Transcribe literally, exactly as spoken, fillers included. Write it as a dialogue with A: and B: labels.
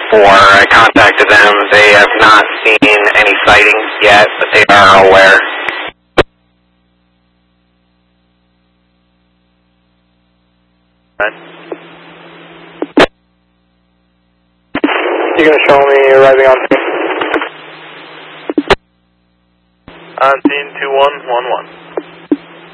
A: four. I contacted them. They have not seen any sightings yet, but they are aware.
B: You gonna show me arriving on scene?
C: On scene two one one one.